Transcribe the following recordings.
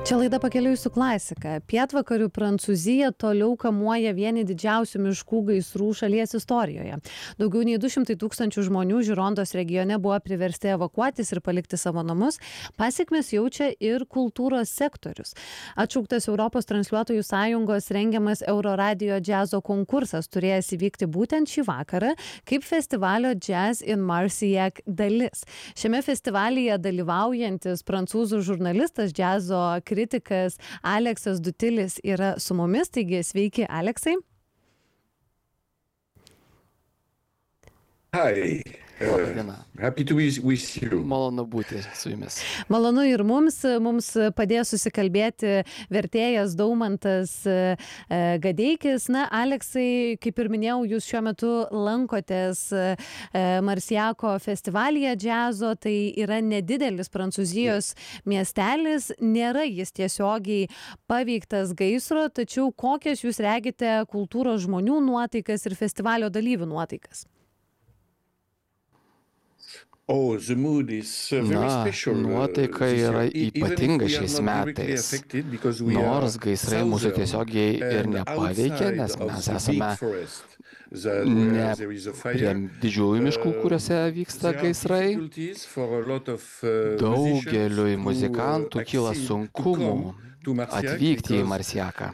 Čia laida Pakeliui su klasika. Pietvakarių Prancūzija toliau kamuoja vieni didžiausių miškų gaisrų šalies istorijoje. Daugiau nei 200 000 žmonių Žirondos regione buvo priversti evakuotis ir palikti savo namus. Pasekmes jaučia ir kultūros sektorius. Atšauktas Europos transliuotojų sąjungos rengiamas Euroradijo džiazo konkursas turėjęs įvykti būtent šį vakarą, kaip festivalio Jazz in Marciac dalis. Šiame festivalyje dalyvaujantis prancūzų žurnalistas, džiazo kritikas Aleksas Dutilis yra su mumis, taigi sveiki, Aleksai. Hi. Happy to be with you. Malonu būti su jumis. Malonu ir mums padėjo susikalbėti vertėjas Daumantas Gadeikis. Na, Aleksai, kaip ir minėjau, jūs šiuo metu lankotės Marciaco festivalyje džiazo, tai yra nedidelis Prancūzijos miestelis, nėra jis tiesiogiai paveiktas gaisro, tačiau kokias jūs regite kultūros žmonių nuotaikas ir festivalio dalyvių nuotaikas? Nuotaika yra ypatinga šiais metais, nors gaisrai mūsų tiesiogiai ir nepaveikia, nes mes esame ne prie didžiųjų miškų, kuriuose vyksta gaisrai. Daugeliui muzikantų kyla sunkumų atvykti į Marciacą,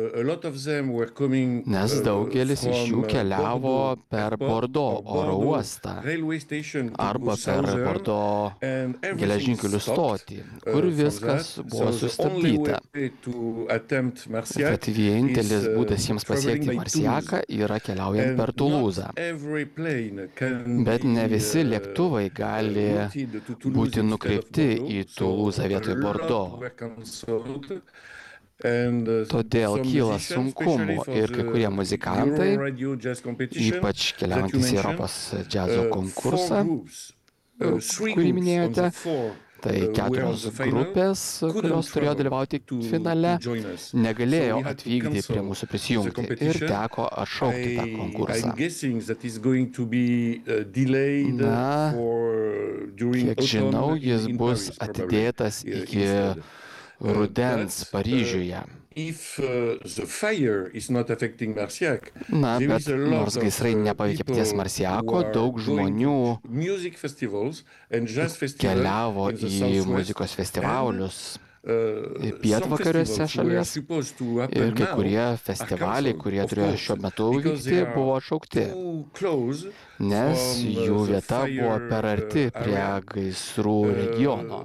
nes daugelis iš jų keliavo per Bordeaux oro uostą arba per Bordeaux geležinkelių stotį, kur viskas buvo sustabdyta. Bet vienintelis būdas jiems pasiekti Marciacą yra keliaujant per Tulūzą. Bet ne visi lėktuvai gali būti nukreipti į Tulūzą vietoj Bordeaux. Todėl kyla sunkumų ir kai kurie muzikantai, ypač keliaujantys į Europos džiazo konkursą, kurį minėjote, tai 4 grupės, kurios turėjo dalyvauti finale, negalėjo atvykti prie mūsų prisijungti ir teko atšaukti tą konkursą. Na, kiek žinau, jis bus atidėtas iki rudens Paryžiuje. Na, bet nors gaisrai nepaveikia paties Marciaco, daug žmonių keliavo į muzikos festivalius pietvakariuose šalies ir kai kurie festivaliai, kurie turėjo šiuo metu vykti, buvo atšaukti, nes jų vieta buvo per arti prie gaisrų regiono.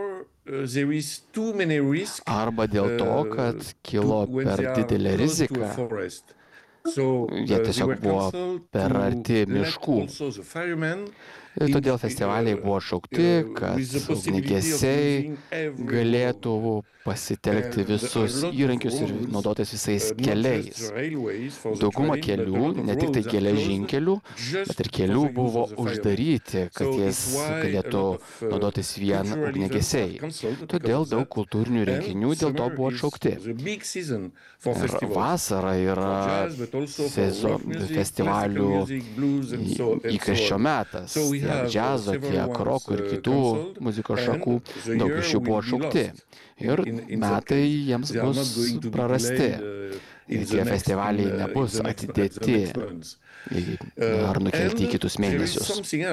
Arba dėl to, kad kilo per didelė rizika. Jie tiesiog buvo per arti miškų. Ir todėl festivaliai buvo šaukti, kad ugniagesiai galėtų pasitelkti visus įrankius ir naudotis visais keliais. Dauguma kelių, ne tik tai geležinkelių, bet ir kelių buvo uždaryti, kad jis galėtų naudotis vien ugniagesiai. Todėl daug kultūrinių renginių dėl to buvo atšaukti. Ir vasara yra festivalių įkarščio metas. Tiek džiazo, tiek roko ir kitų muzikos šakų, daug iš jų buvo atšaukti. Ir metai jiems bus prarasti. Ir tie festivaliai nebus atidėti ar nukelti į kitus mėnesius.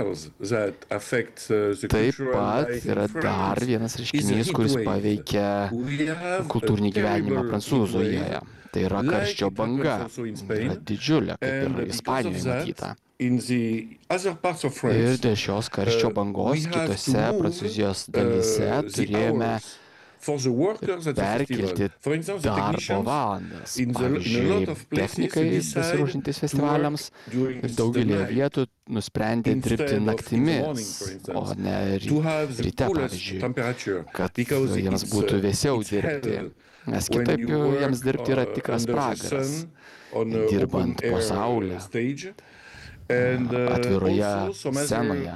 Taip pat yra dar vienas reiškinys, kuris paveikia kultūrinį gyvenimą Prancūzijoje. Tai yra karščio banga. Yra didžiulė, kaip ir Ispanijoje matyta. Ir dėl šios karščio bangos kitose Prancūzijos dalyse turėjome perkelti darbo valandas. Pavyzdžiui, technikai besiruošiantys festivaliams ir daugelį vietų nusprendė dirbti naktimis, o ne ryte, pavyzdžiui, kad jiems būtų vėsiau dirbti. Nes kitaip jiems dirbti yra tikras pragaras, dirbant po saulę. Atviroje scenoje.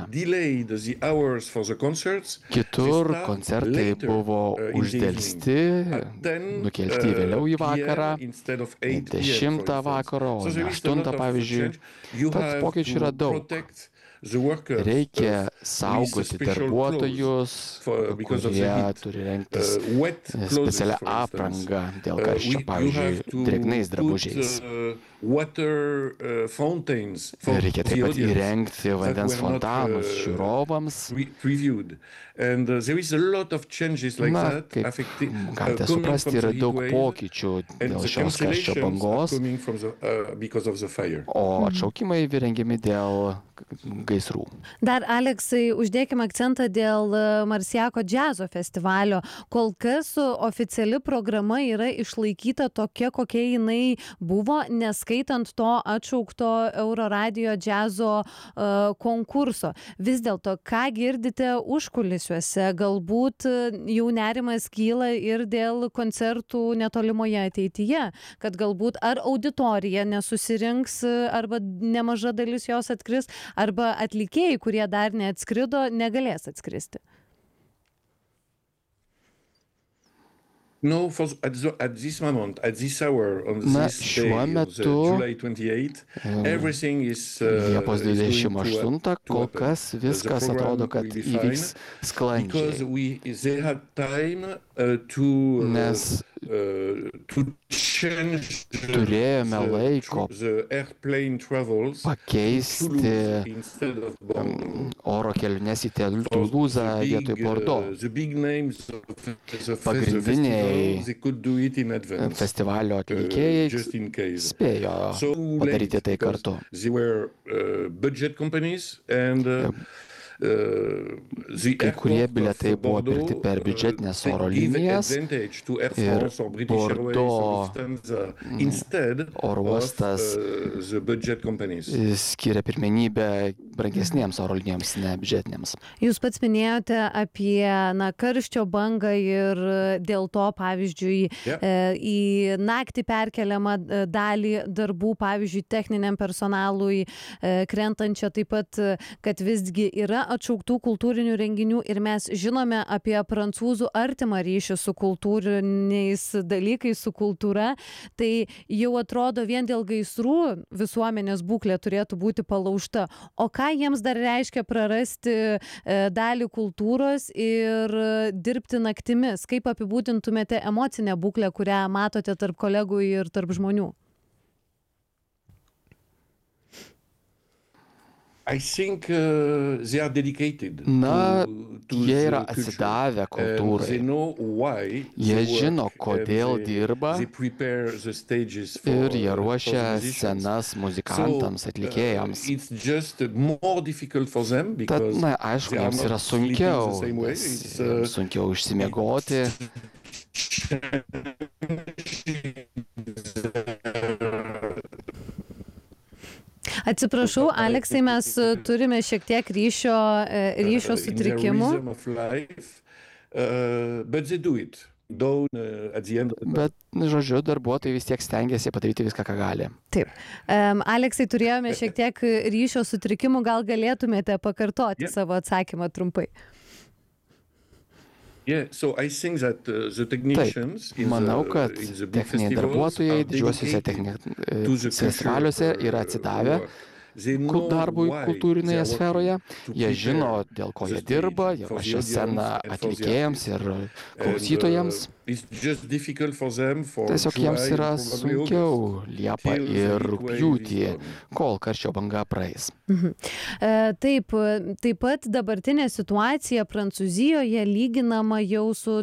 Kitur koncertai buvo uždelsti, nukelti vėliau į vakarą, 10 vakaro, o ne 8, pavyzdžiui. Tad pokyčių yra daug. Reikia saugoti darbuotojus, kurie turi rengtis specialią aprangą dėl karščio, pavyzdžiui, drėgnais drabužiais. Reikia taip pat įrengti vandens fontanus žiūrovams. Na, kaip galite suprasti, yra daug pokyčių dėl šios karščio bangos, o atšaukimai rengiami dėl gaisrų. Dar, Aleksai, uždėkime akcentą dėl Marsiako džiazo festivalio. Kol kas oficiali programa yra išlaikyta tokia, kokia jinai buvo, neskaitant to atšaukto Euroradijo džiazo konkurso. Vis dėlto, ką girdite užkulisiuose? Galbūt jau nerimas kyla ir dėl koncertų netolimoje ateityje, kad galbūt ar auditorija nesusirinks, arba nemaža dalis jos atkris, arba atlikėjai, kurie dar neatskrido, negalės atskristi. No, at this moment, at this hour, on this day, July 28, everything is Liepos 28, kol kas viskas atrodo, kad įvyks sklandžiai. They had time Nes turėjome laiko pakeisti oro keliones į Tulūzą vietoj Bordeaux. Pagrindiniai festivalio atlikėjai spėjo padaryti tai kartu. Kai kurie bilietai buvo pirkti per biudžetinės oro linijas ir Bordeaux oro uostas skiria pirmenybę brangesniems oro linijoms, ne biudžetinėms. Jūs pats minėjote apie karščio bangą ir dėl to, pavyzdžiui, į naktį perkeliamą dalį darbų, pavyzdžiui, techniniam personalui krentančią, taip pat, kad visgi yra atšauktų kultūrinių renginių ir mes žinome apie prancūzų artimą ryšį su kultūriniais dalykais, su kultūra, tai jau atrodo vien dėl gaisrų visuomenės būklė turėtų būti palaužta. O ką jiems dar reiškia prarasti dalį kultūros ir dirbti naktimis? Kaip apibūdintumėte emocinę būklę, kurią matote tarp kolegų ir tarp žmonių? Na, jie yra atsidavę kultūrai. Jie žino, kodėl dirba ir jie ruošia scenas muzikantams, atlikėjams. Tad, aišku, jiems yra sunkiau, nes sunkiau užsimiegoti. Atsiprašau, Aleksai, mes turime šiek tiek ryšio sutrikimų. Bet, žodžiu, darbuotojai vis tiek stengiasi padaryti viską, ką gali. Taip. Aleksai, turėjome šiek tiek ryšio sutrikimų, gal galėtumėte pakartoti savo atsakymą trumpai? Taip, manau, kad techniniai darbuotojai didžiuosiuose festivaliuose yra atsidavę darbui kultūrinėje sferoje. Jie žino, dėl ko jie dirba, jie ruošia sceną atlikėjams ir klausytojams. Tiesiog jiems yra sunkiau Liepą ir rugpjūtį, kol karščio banga praeis. Taip pat dabartinė situacija Prancūzijoje lyginama jau su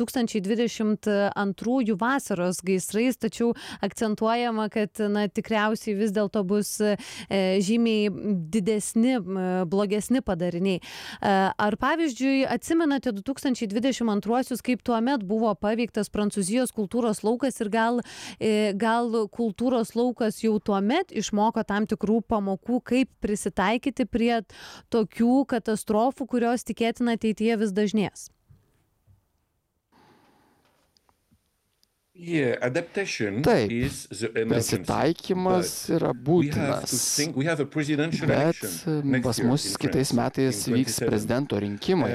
2022 vasaros gaisrais, tačiau akcentuojama, kad tikriausiai vis dėlto bus žymiai didesni, blogesni padariniai. Ar, pavyzdžiui, atsimenate 2022-uosius, kaip tuomet buvo paveiktas Prancūzijos kultūros laukas ir gal kultūros laukas jau tuomet išmoko tam tikrų pamokų, kaip prisitaikyti prie tokių katastrofų, kurios tikėtina ateityje vis dažnės? Taip, prisitaikymas yra būtinas, bet pas mus kitais metais vyks prezidento rinkimai.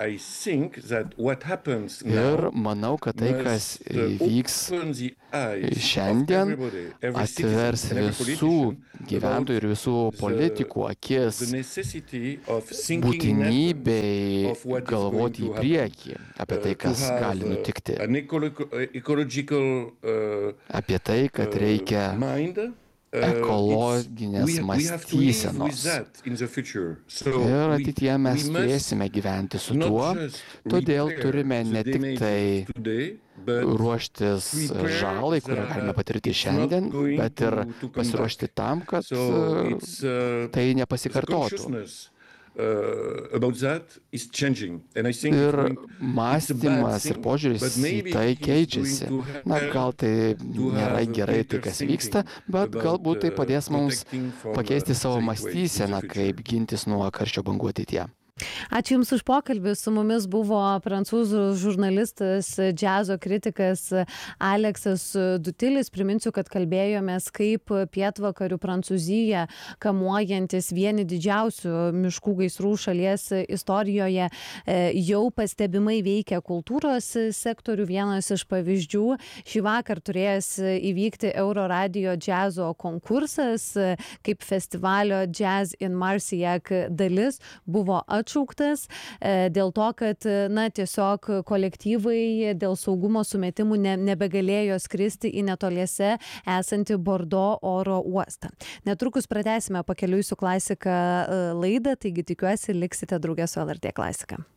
Ir manau, kad tai, kas vyks šiandien, atvers visų gyventojų ir visų politikų akis būtinybei galvoti į priekį apie tai, kas gali nutikti. Apie tai, kad reikia ekologinės mąstysenos. Ir ateityje mes turėsime gyventi su tuo, todėl turime ne tik tai ruoštis žalai, kurią galime patirti šiandien, bet ir pasiruošti tam, kad tai nepasikartotų. Ir mąstymas ir požiūris į tai keičiasi. Na, gal tai nėra gerai tai, kas vyksta, bet galbūt tai padės mums pakeisti savo mąstyseną, kaip gintis nuo karščio bangų ateityje. Ačiū Jums už pokalbį. Su mumis buvo prancūzų žurnalistas, džiazo kritikas Aleksas Dutilis. Priminsiu, kad kalbėjomės, kaip pietvakarių Prancūziją kamuojantis vieni didžiausių miškų gaisrų šalies istorijoje jau pastebimai veikia kultūros sektorių. Vienas iš pavyzdžių, šį vakar turėjęs įvykti Euroradijo džiazo konkursas, kaip festivalio Jazz in Marciac dalis buvo atšauktas dėl to, kad tiesiog kolektyvai dėl saugumo sumetimų nebegalėjo skristi į netoliese esantį Bordeaux oro uostą. Netrukus pratęsime Pakeliui su klasika laidą, taigi tikiuosi liksite drauge su LRT klasika.